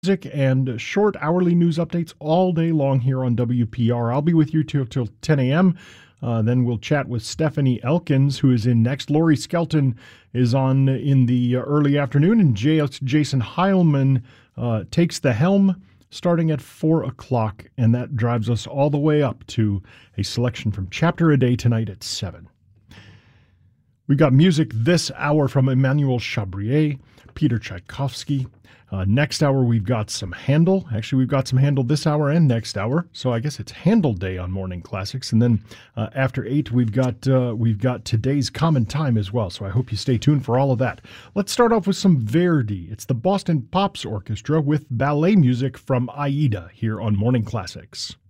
Music and short hourly news updates all day long here on WPR. I'll be with you till 10 a.m. Then we'll chat with Stephanie Elkins, who is in next. Lori Skelton is on in the early afternoon, and Jason Heilman takes the helm starting at 4 o'clock, and that drives us all the way up to a selection from Chapter a Day tonight at 7. We've got music this hour from Emmanuel Chabrier, Peter Tchaikovsky. Next hour, we've got some Handel. Actually, we've got some Handel this hour and next hour. So I guess it's Handel Day on Morning Classics. And then after 8, we've got today's Common Time as well. So I hope you stay tuned for all of that. Let's start off with some Verdi. It's the Boston Pops Orchestra with ballet music from Aida here on Morning Classics.